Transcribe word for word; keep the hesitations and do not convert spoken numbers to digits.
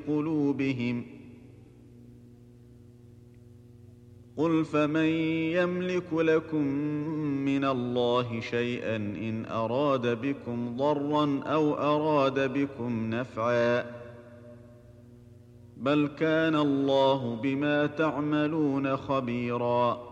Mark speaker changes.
Speaker 1: قلوبهم. قل فمن يملك لكم من الله شيئا إن أراد بكم ضرا أو أراد بكم نفعا بل كان الله بما تعملون خبيرا.